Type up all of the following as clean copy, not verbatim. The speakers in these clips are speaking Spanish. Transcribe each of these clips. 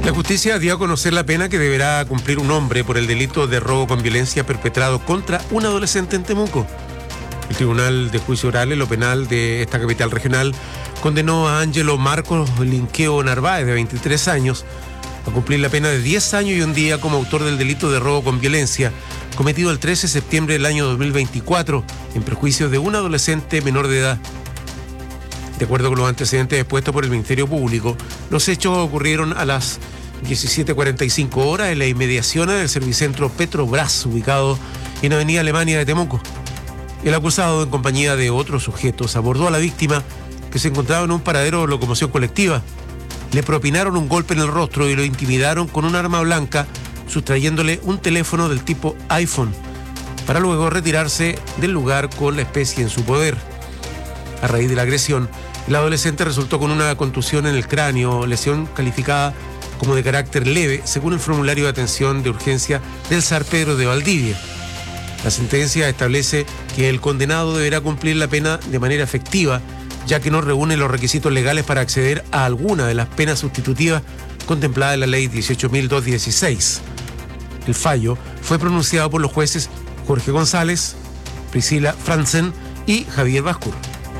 La justicia dio a conocer la pena que deberá cumplir un hombre por el delito de robo con violencia perpetrado contra un adolescente en Temuco. El Tribunal de Juicio Oral en lo penal de esta capital regional condenó a Ángelo Marcos Linqueo Narváez, de 23 años, a cumplir la pena de 10 años y un día como autor del delito de robo con violencia cometido el 13 de septiembre del año 2024 en perjuicio de un adolescente menor de edad. De acuerdo con los antecedentes expuestos por el Ministerio Público, los hechos ocurrieron a las 17:45 horas en la inmediaciones del servicentro Petrobras, ubicado en Avenida Alemania de Temuco. El acusado, en compañía de otros sujetos, abordó a la víctima, que se encontraba en un paradero de locomoción colectiva. Le propinaron un golpe en el rostro y lo intimidaron con un arma blanca, sustrayéndole un teléfono del tipo iPhone, para luego retirarse del lugar con la especie en su poder. A raíz de la agresión, el adolescente resultó con una contusión en el cráneo, lesión calificada como de carácter leve, según el formulario de atención de urgencia del San Pedro de Valdivia. La sentencia establece que el condenado deberá cumplir la pena de manera efectiva, ya que no reúne los requisitos legales para acceder a alguna de las penas sustitutivas contempladas en la Ley 18.216. El fallo fue pronunciado por los jueces Jorge González, Priscila Franzen y Javier Bascur.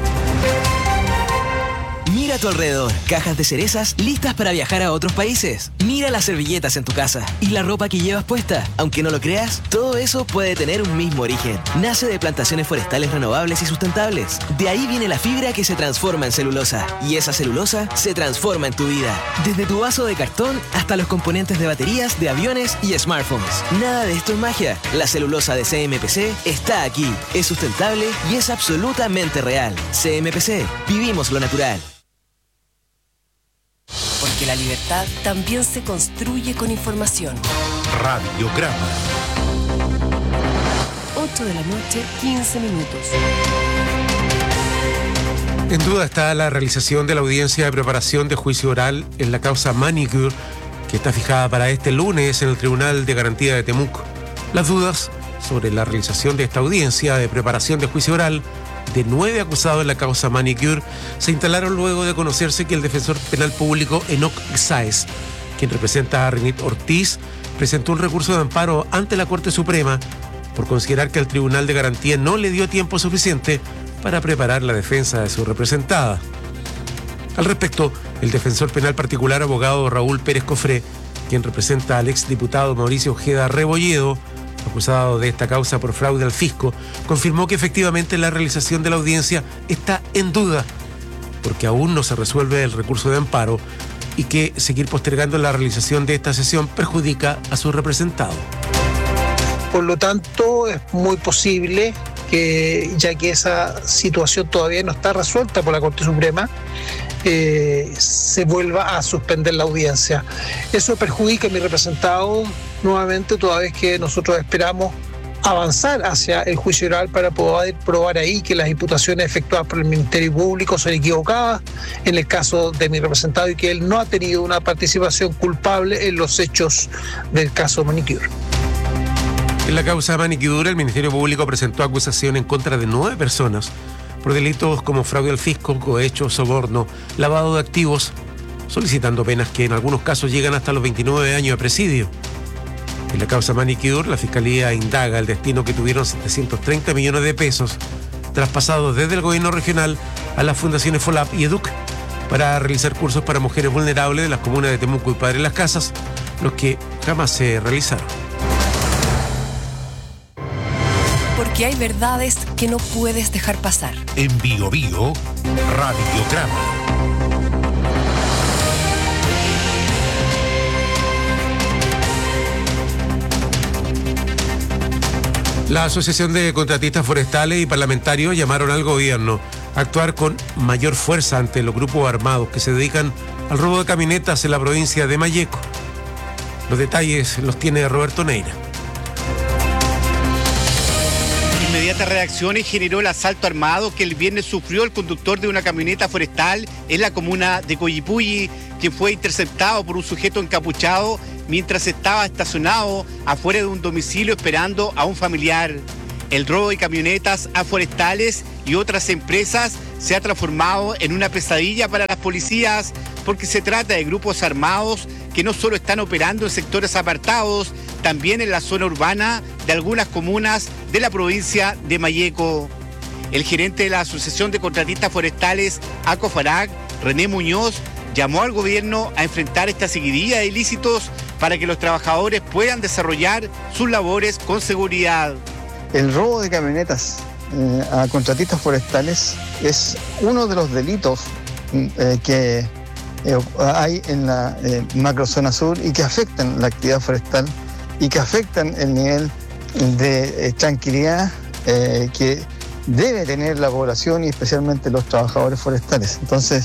Mira a tu alrededor, cajas de cerezas listas para viajar a otros países. Mira las servilletas en tu casa y la ropa que llevas puesta. Aunque no lo creas, todo eso puede tener un mismo origen. Nace de plantaciones forestales renovables y sustentables. De ahí viene la fibra que se transforma en celulosa. Y esa celulosa se transforma en tu vida. Desde tu vaso de cartón hasta los componentes de baterías, de aviones y smartphones. Nada de esto es magia. La celulosa de CMPC está aquí. Es sustentable y es absolutamente real. CMPC. Vivimos lo natural. Porque la libertad también se construye con información. Radiograma. 8 de la noche, 15 minutos. En duda está la realización de la audiencia de preparación de juicio oral en la causa Manicure, que está fijada para este lunes en el Tribunal de Garantía de Temuco. Las dudas sobre la realización de esta audiencia de preparación de juicio oral de 9 acusados en la causa Manicure se instalaron luego de conocerse que el defensor penal público Enoc Sáez, quien representa a Renit Ortiz, presentó un recurso de amparo ante la Corte Suprema por considerar que el Tribunal de Garantía no le dio tiempo suficiente para preparar la defensa de su representada. Al respecto, el defensor penal particular abogado Raúl Pérez Cofré, quien representa al exdiputado Mauricio Ojeda Rebolledo, acusado de esta causa por fraude al fisco, confirmó que efectivamente la realización de la audiencia está en duda, porque aún no se resuelve el recurso de amparo y que seguir postergando la realización de esta sesión perjudica a su representado. Por lo tanto, es muy posible que, ya que esa situación todavía no está resuelta por la Corte Suprema, se vuelva a suspender la audiencia. Eso perjudica a mi representado nuevamente, toda vez que nosotros esperamos avanzar hacia el juicio oral para poder probar ahí que las imputaciones efectuadas por el Ministerio Público son equivocadas en el caso de mi representado y que él no ha tenido una participación culpable en los hechos del caso Manicure. En la causa Manicure, el Ministerio Público presentó acusación en contra de 9 personas por delitos como fraude al fisco, cohecho, soborno, lavado de activos, solicitando penas que en algunos casos llegan hasta los 29 años de presidio. En la causa Manicure, la Fiscalía indaga el destino que tuvieron 730 millones de pesos traspasados desde el gobierno regional a las fundaciones FOLAP y EDUC para realizar cursos para mujeres vulnerables de las comunas de Temuco y Padre Las Casas, los que jamás se realizaron. Porque hay verdades que no puedes dejar pasar. En Bio Bio, Radiograma. La Asociación de Contratistas Forestales y Parlamentarios llamaron al gobierno a actuar con mayor fuerza ante los grupos armados que se dedican al robo de camionetas en la provincia de Malleco. Los detalles los tiene Roberto Neira. Inmediatas reacciones generó el asalto armado que el viernes sufrió el conductor de una camioneta forestal en la comuna de Coyipulli, quien fue interceptado por un sujeto encapuchado mientras estaba estacionado afuera de un domicilio esperando a un familiar. El robo de camionetas a forestales y otras empresas se ha transformado en una pesadilla para las policías porque se trata de grupos armados que no solo están operando en sectores apartados, también en la zona urbana de algunas comunas de la provincia de Malleco. El gerente de la Asociación de Contratistas Forestales, ACOFARAC, René Muñoz, llamó al gobierno a enfrentar esta seguidilla de ilícitos para que los trabajadores puedan desarrollar sus labores con seguridad. El robo de camionetas a contratistas forestales es uno de los delitos que hay en la macrozona sur y que afectan la actividad forestal y que afectan el nivel de tranquilidad que debe tener la población y especialmente los trabajadores forestales. Entonces,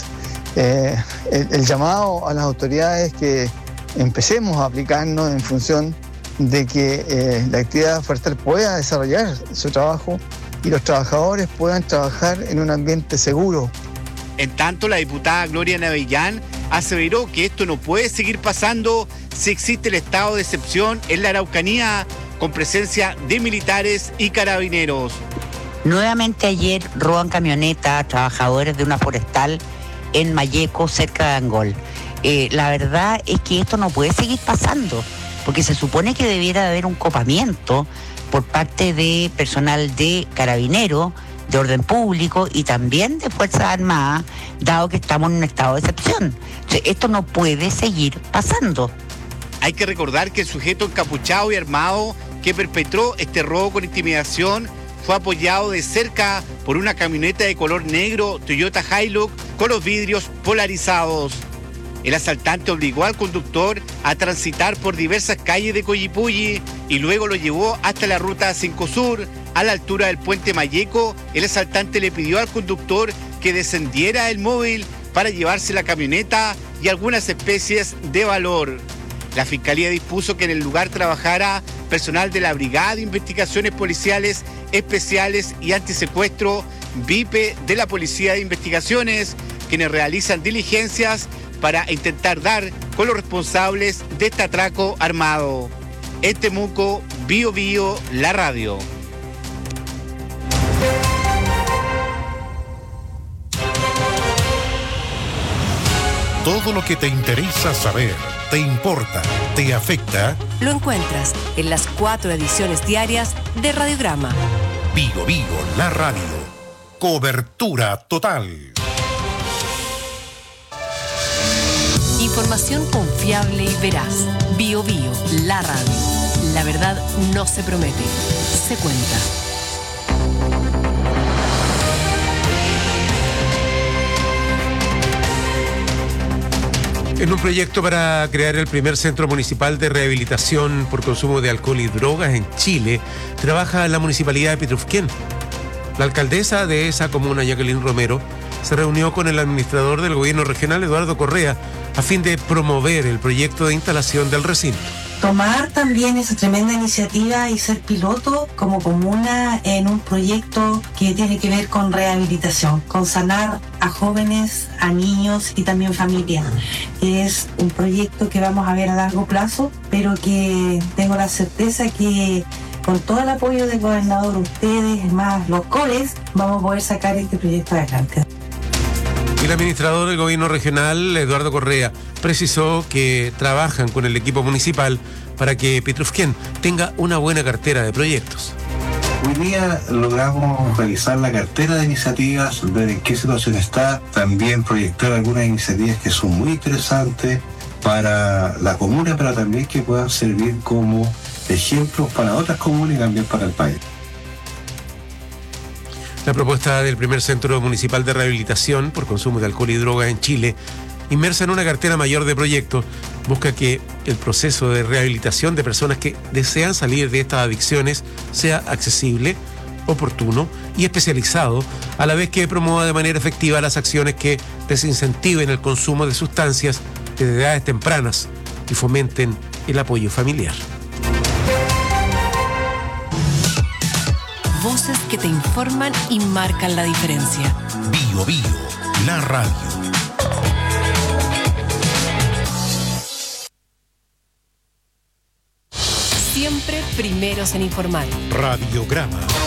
el llamado a las autoridades es que empecemos a aplicarnos en función de que la actividad forestal pueda desarrollar su trabajo y los trabajadores puedan trabajar en un ambiente seguro. En tanto, la diputada Gloria Navellán aseveró que esto no puede seguir pasando si existe el estado de excepción en la Araucanía, con presencia de militares y carabineros. Nuevamente ayer roban camioneta a trabajadores de una forestal en Malleco, cerca de Angol. La verdad es que esto no puede seguir pasando, porque se supone que debiera haber un copamiento por parte de personal de carabineros, de orden público y también de Fuerzas Armadas, dado que estamos en un estado de excepción. Entonces, esto no puede seguir pasando. Hay que recordar que el sujeto encapuchado y armado que perpetró este robo con intimidación fue apoyado de cerca por una camioneta de color negro Toyota Hilux con los vidrios polarizados. El asaltante obligó al conductor a transitar por diversas calles de Coyipulli y luego lo llevó hasta la ruta 5 Sur. A la altura del puente Malleco, el asaltante le pidió al conductor que descendiera del móvil para llevarse la camioneta y algunas especies de valor. La Fiscalía dispuso que en el lugar trabajara personal de la Brigada de Investigaciones Policiales Especiales y Antisecuestro, BIPE, de la Policía de Investigaciones, quienes realizan diligencias para intentar dar con los responsables de este atraco armado. En Temuco, Bío Bío, la radio. Todo lo que te interesa saber, te importa, te afecta. Lo encuentras en las 4 ediciones diarias de Radiograma. Bío Bío, la radio. Cobertura total. Información confiable y veraz. Bío Bío, la radio. La verdad no se promete, se cuenta. En un proyecto para crear el primer centro municipal de rehabilitación por consumo de alcohol y drogas en Chile, trabaja la municipalidad de Petrufquén. La alcaldesa de esa comuna, Jacqueline Romero, se reunió con el administrador del gobierno regional, Eduardo Correa, a fin de promover el proyecto de instalación del recinto. Tomar también esa tremenda iniciativa y ser piloto como comuna en un proyecto que tiene que ver con rehabilitación, con sanar a jóvenes, a niños y también familias. Es un proyecto que vamos a ver a largo plazo, pero que tengo la certeza que con todo el apoyo del gobernador, ustedes más los coles, vamos a poder sacar este proyecto adelante. El administrador del gobierno regional, Eduardo Correa, precisó que trabajan con el equipo municipal para que Petrufquén tenga una buena cartera de proyectos. Hoy día logramos revisar la cartera de iniciativas, ver en qué situación está, también proyectar algunas iniciativas que son muy interesantes para la comuna, pero también que puedan servir como ejemplos para otras comunas y también para el país. La propuesta del primer centro municipal de rehabilitación por consumo de alcohol y drogas en Chile, inmersa en una cartera mayor de proyectos, busca que el proceso de rehabilitación de personas que desean salir de estas adicciones sea accesible, oportuno y especializado, a la vez que promueva de manera efectiva las acciones que desincentiven el consumo de sustancias desde edades tempranas y fomenten el apoyo familiar. Voces que te informan y marcan la diferencia. Bío Bío, la radio. Siempre primeros en informar. Radiograma.